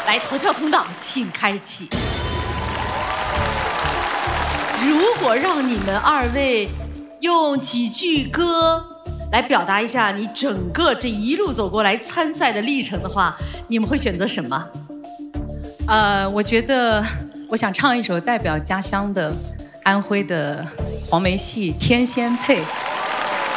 来，投票通道请开启。如果让你们二位用几句歌来表达一下你整个这一路走过来参赛的历程的话，你们会选择什么？ 我觉得我想唱一首代表家乡的安徽的黄梅戏《天仙配》。